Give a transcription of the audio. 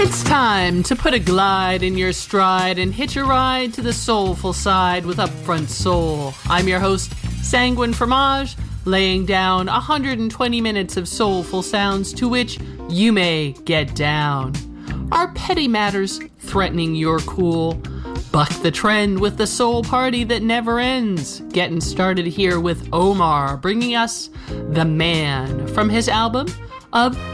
It's time to put a glide in your stride and hitch a ride to the soulful side with Upfront Soul. I'm your host, Sanguine Fromage, laying down 120 minutes of soulful sounds to which you may get down. Are petty matters threatening your cool? Buck the trend with the soul party that never ends. Getting started here with Omar, bringing us The Man from his album of